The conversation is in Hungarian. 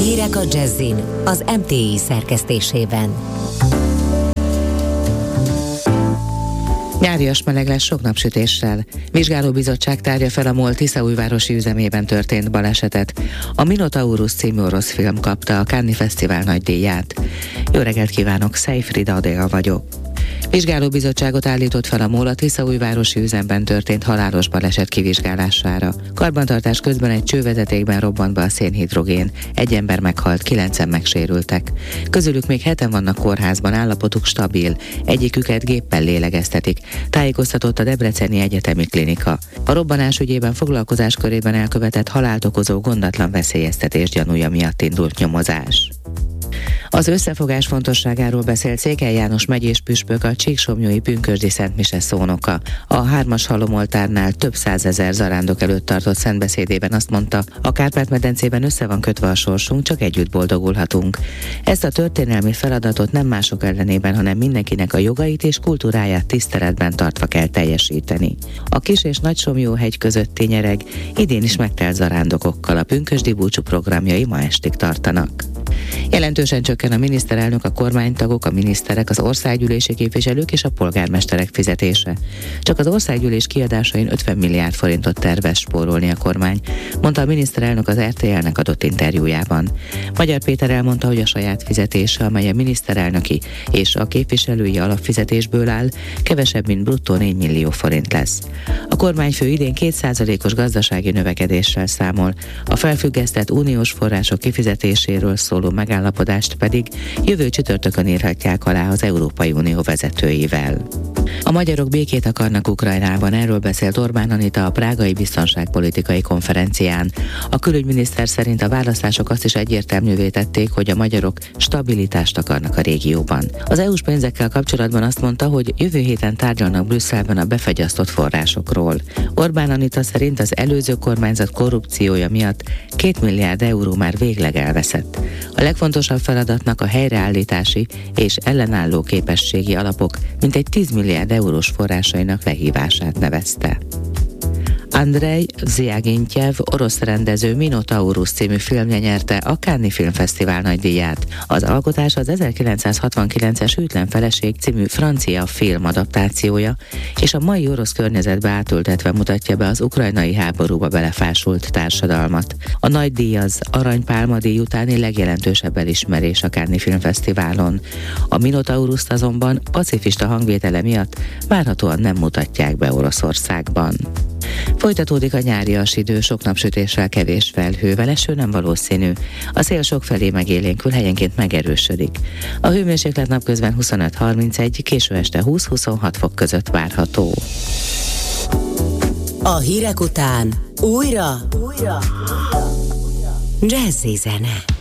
Hírek a Jazzin az MTI szerkesztésében. Nyárias meleg lesz sok napsütéssel. Vizsgálóbizottság tárja fel a MOL Tiszaújvárosi üzemében történt balesetet. A Minotaurus című orosz film kapta a Cannes Fesztivál nagydíját. Jó reggelt kívánok, Szejfrida Adél vagyok. Vizsgálóbizottságot állított fel a MOL a Tiszaújvárosi üzemben történt halálos baleset kivizsgálására. Karbantartás közben egy csővezetékben robbant be a szénhidrogén. Egy ember meghalt, 9-en megsérültek. Közülük még 7-en vannak kórházban, állapotuk stabil. Egyiküket géppel lélegeztetik, tájékoztatott a Debreceni Egyetemi Klinika. A robbanás ügyében foglalkozáskörében elkövetett halált okozó gondatlan veszélyeztetés gyanúja miatt indult nyomozás. Az összefogás fontosságáról beszélt Székely János megyés püspök, a Csíksomlyói pünkösdi szentmise szónoka. A 3-as halomoltárnál több százezer zarándok előtt tartott szentbeszédében azt mondta, a Kárpát-medencében össze van kötve a sorsunk, csak együtt boldogulhatunk. Ezt a történelmi feladatot nem mások ellenében, hanem mindenkinek a jogait és kultúráját tiszteletben tartva kell teljesíteni. A Kis- és Nagysomlyó-hegy közötti nyereg idén is megtelt zarándokokkal, a pünkösdi búcsú programjai ma estig tartanak. Jelentősen csökken a miniszterelnök, a kormánytagok, a miniszterek, az országgyűlési képviselők és a polgármesterek fizetése. Csak az országgyűlés kiadásain 50 milliárd forintot tervez spórolni a kormány, mondta a miniszterelnök az RTL-nek adott interjújában. Magyar Péter elmondta, hogy a saját fizetése, amely a miniszterelnöki és a képviselői alapfizetésből áll, kevesebb, mint bruttó 4 millió forint lesz. A kormányfő idén 2%-os gazdasági növekedéssel számol, a felfüggesztett uniós források kifizetéséről szóló megállapodást pedig jövő csütörtökön írhatják alá az Európai Unió vezetőivel. A magyarok békét akarnak Ukrajnában, erről beszélt Orbán Anita a prágai biztonságpolitikai konferencián. A külügyminiszter szerint a választások azt is egyértelművé tették, hogy a magyarok stabilitást akarnak a régióban. Az EU-s pénzekkel kapcsolatban azt mondta, hogy jövő héten tárgyalnak Brüsszelben a befagyasztott forrásokról. Orbán Anita szerint az előző kormányzat korrupciója miatt 2 milliárd euró már végleg elveszett. A legfontosabb feladatnak a helyreállítási és ellenálló képességi alapok mintegy 10 milliárd eurós forrásainak lehívását nevezte. Andrei Zsiagintyev orosz rendező Minotaurus című filmje nyerte a Cannes Filmfesztivál nagydíját. Az alkotás az 1969-es Hűtlen feleség című francia film adaptációja, és a mai orosz környezetbe átültetve mutatja be az ukrajnai háborúba belefásult társadalmat. A nagydíj az Aranypálma-díj utáni legjelentősebb elismerés a Cannes Filmfesztiválon. A Minotaurust azonban pacifista hangvétele miatt várhatóan nem mutatják be Oroszországban. Folytatódik a nyárias idő, sok napsütéssel, kevés felhővel, eső nem valószínű. A szél sokfelé megélénkül, helyenként megerősödik. A hőmérséklet napközben 25-31, késő este 20-26 fok között várható. A hírek után újra Jazzy zene.